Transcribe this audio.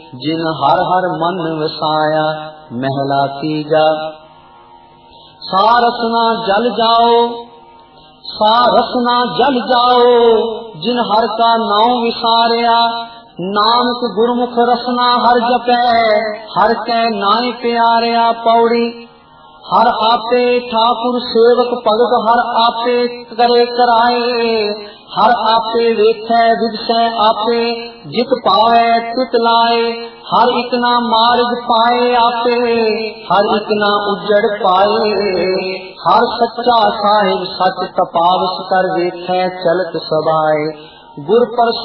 जिन हर हर मन वसाया। महला तीजा। सारस ना जल जाओ, सारस ना जल जाओ, जिन हर का नाम विसारिया। नानक गुरमुख रसना हर जपै, हर कै नाय प्यारिया। पौड़ी। हर आपे ठाकुर सेवक भगत, हर आपे करे कराए। हर आपे वेखै विदसै आपे, जित पावै तित लाए। हर एक ना मार्ग पाए आपे, हर एक ना उजड़ पाए। हर सच्चा साहिब सच तपावस कर वेखै चलत सबाए। गुर पर